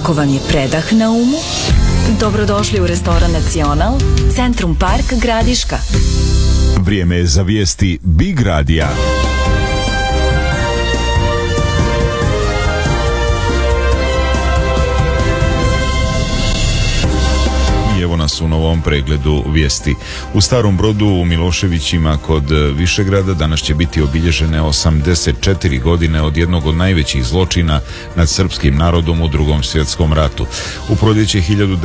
Ako vam je predah na umu, dobrodošli u restoran Nacional, Centrum Park Gradiška. Vrijeme je za vijesti Big Radija. Evo nas u novom pregledu vijesti. U Starom Brodu u Miloševićima kod Višegrada danas će biti obilježene 84 godine od jednog od najvećih zločina nad srpskim narodom u Drugom svjetskom ratu. U proljeće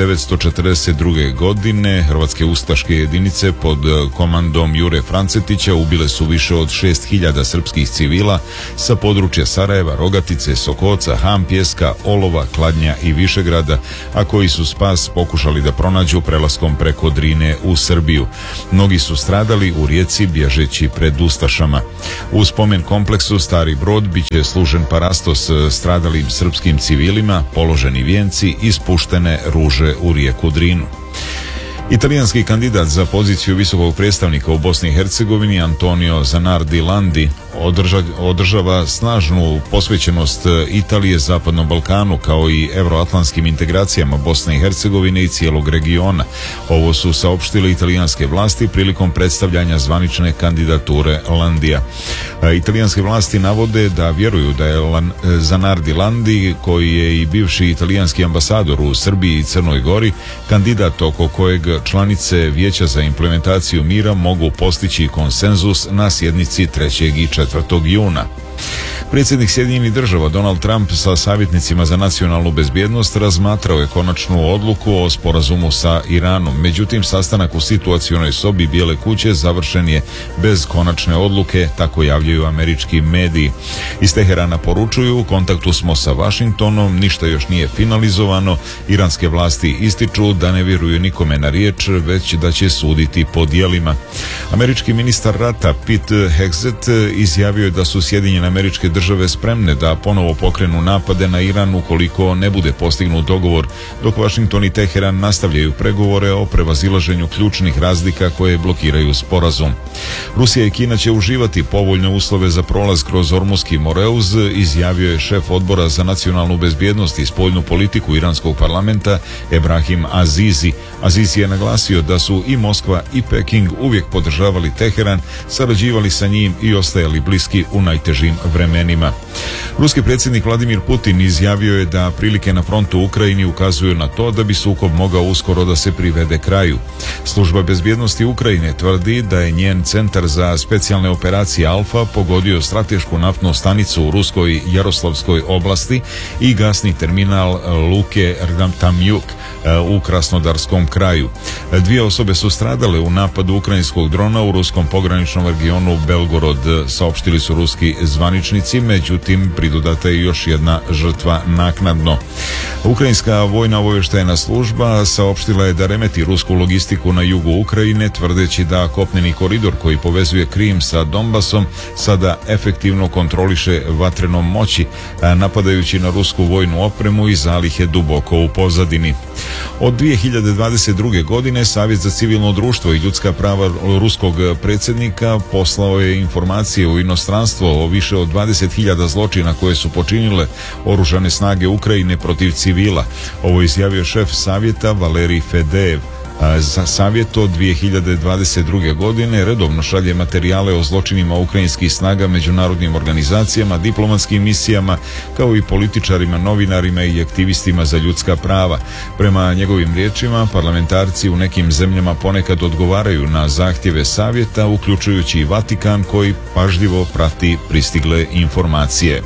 1942. godine hrvatske ustaške jedinice pod komandom Jure Francetića ubile su više od 6000 srpskih civila sa područja Sarajeva, Rogatice, Sokoca, Hampjeska, Olova, Kladnja i Višegrada, a koji su spas pokušali da pronađu prelaskom preko Drine u Srbiju. Mnogi su stradali u rijeci bježeći pred ustašama. U spomen kompleksu Stari Brod biće služen parastos stradalim srpskim civilima, položeni vijenci i spuštene ruže u rijeku Drinu. Italijanski kandidat za poziciju visokog predstavnika u Bosni i Hercegovini Antonio Zanardi Landi održava snažnu posvećenost Italije Zapadnom Balkanu kao i euroatlantskim integracijama Bosne i Hercegovine i cijelog regiona. Ovo su saopštile italijanske vlasti prilikom predstavljanja zvanične kandidature Landija. Italijanske vlasti navode da vjeruju da je Zanardi Landi, koji je i bivši italijanski ambasador u Srbiji i Crnoj Gori, kandidat oko kojeg članice Vijeća za implementaciju mira mogu postići konsenzus na sjednici 3. i 4. juna. Predsjednik Sjedinjenih Država Donald Trump sa savjetnicima za nacionalnu bezbjednost razmatrao je konačnu odluku o sporazumu sa Iranom. Međutim, sastanak u situacionoj sobi Bijele kuće završen je bez konačne odluke, tako javljaju američki mediji. Iz Teherana poručuju: u kontaktu smo sa Washingtonom, ništa još nije finalizovano. Iranske vlasti ističu da ne vjeruju nikome na riječ, već da će suditi po djelima. Američki ministar rata Pete Hegseth izjavio je da su Sjedinjene Američke Države spremne da ponovo pokrenu napade na Iran ukoliko ne bude postignut dogovor, dok Washington i Teheran nastavljaju pregovore o prevazilaženju ključnih razlika koje blokiraju sporazum. Rusija i Kina će uživati povoljne uslove za prolaz kroz Ormuski Moreuz, izjavio je šef odbora za nacionalnu bezbjednost i spoljnu politiku iranskog parlamenta Ebrahim Azizi. Azizi je naglasio da su i Moskva i Peking uvijek podržavali Teheran, sarađivali sa njim i ostajali bliski u najtežim vremenima. Ruski predsjednik Vladimir Putin izjavio je da prilike na frontu u Ukrajini ukazuju na to da bi sukob mogao uskoro da se privede kraju. Služba bezbjednosti Ukrajine tvrdi da je njen centar za specijalne operacije Alfa pogodio stratešku naftnu stanicu u ruskoj Jaroslavskoj oblasti i gasni terminal luke Rtamjuk u Krasnodarskom kraju. 2 osobe su stradale u napadu ukrajinskog drona u ruskom pograničnom regionu Belgorod, saopštili su ruski zvaničnici, međutim pridodata je još jedna žrtva naknadno. Ukrajinska vojna obavještajna služba saopštila je da remeti rusku logistiku na jugu Ukrajine, tvrdeći da kopneni koridor koji povezuje Krim sa Donbasom sada efektivno kontroliše vatrenom moći, napadajući na rusku vojnu opremu i zalihe duboko u pozadini. Od 2022. godine Savjet za civilno društvo i ljudska prava ruskog predsjednika poslao je informacije u inostranstvo o više od 20.000 zločina koje su počinile oružane snage Ukrajine protiv civila. Ovo izjavio šef savjeta Valerij Fedejev. Savjet od 2022. godine redovno šalje materijale o zločinima ukrajinskih snaga međunarodnim organizacijama, diplomatskim misijama, kao i političarima, novinarima i aktivistima za ljudska prava. Prema njegovim riječima, parlamentarci u nekim zemljama ponekad odgovaraju na zahtjeve savjeta, uključujući i Vatikan, koji pažljivo prati pristigle informacije.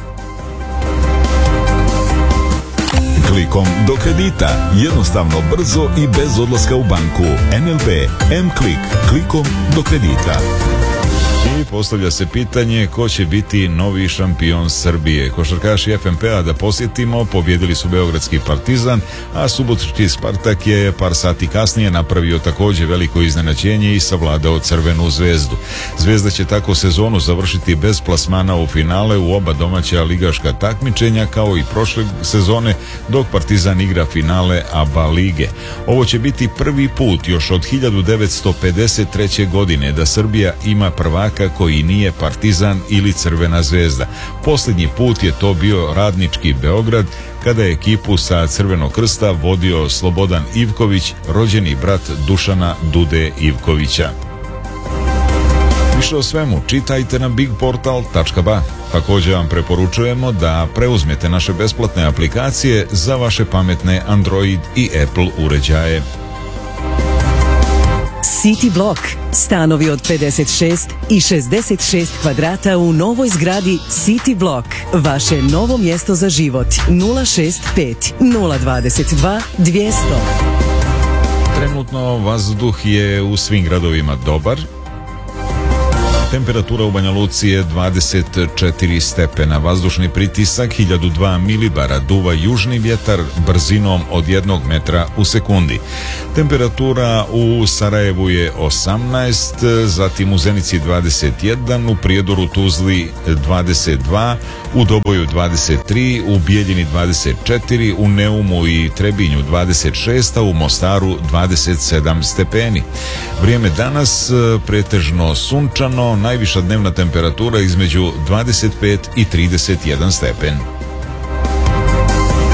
Klikom do kredita. Jednostavno, brzo i bez odlaska u banku. NLB M-Klik. Klikom do kredita. I postavlja se pitanje ko će biti novi šampion Srbije. Košarkaši FNP-a, da posjetimo, pobjedili su beogradski Partizan, a subotički Spartak je par sati kasnije napravio također veliko iznenađenje i savladao Crvenu zvezdu. Zvezda će tako sezonu završiti bez plasmana u finale u oba domaća ligaška takmičenja, kao i prošle sezone, dok Partizan igra finale ABA lige. Ovo će biti prvi put još od 1953. godine da Srbija ima prvaka prvaka koji nije Partizan ili Crvena zvezda. Posljednji put je to bio Radnički Beograd, kada je ekipu sa Crvenog krsta vodio Slobodan Ivković, rođeni brat Dušana Dude Ivkovića. Više o svemu čitajte na bigportal.ba. Također vam preporučujemo da preuzmete naše besplatne aplikacije za vaše pametne Android i Apple uređaje. City Block. Stanovi od 56 i 66 kvadrata u novoj zgradi City Block. Vaše novo mjesto za život. 065 022 200. Trenutno vazduh je u svim gradovima dobar. Temperatura u Banja Luci je 24 stepena, vazdušni pritisak 1002 milibara, duva južni vjetar brzinom od 1 metra u sekundi. Temperatura u Sarajevu je 18, zatim u Zenici 21, u Prijedoru, Tuzli 22, u Doboju 23, u Bijeljini 24, u Neumu i Trebinju 26, a u Mostaru 27 stepeni. Vrijeme danas pretežno sunčano, najviša dnevna temperatura između 25 i 31 stepen.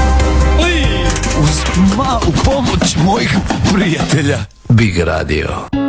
Uz malu pomoć mojih prijatelja Big Radio.